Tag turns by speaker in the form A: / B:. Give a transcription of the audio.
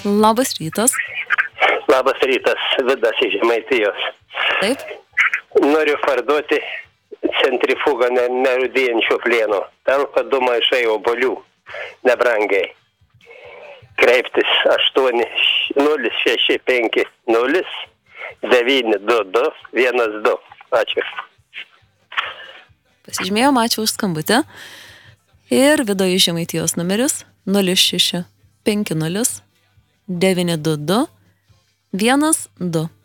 A: Labas rytas.
B: Labas rytas, Vidas iš Žemaitijos.
A: Taip.
B: Noriu parduoti centrifugą nerūdijančio plieno. Talpa 2 maišai obuolių, nebrangiai. Kreiptis 80650 922 12. Ačiū.
A: Pasižymėjom, ačiū už skambutį. Ir Vido iš Žemaitijos numeris 0650 922 12.